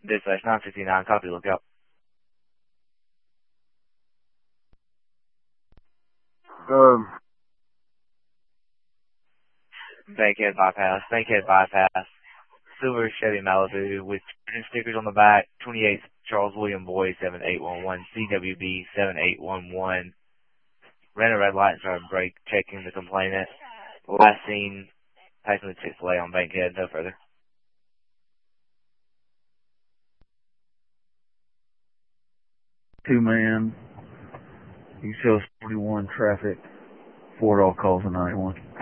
Dispatch 959, copy, lookout. Bankhead bypass. Silver Chevy Malibu with stickers on the back. 28 Charles William Boyd 7811, CWB 7811. Ran a red light and started brake checking the complainant. Last seen passing the Chick-fil-A on Bankhead. No further. 2-man. You show us 41 traffic. 4 all calls in 91.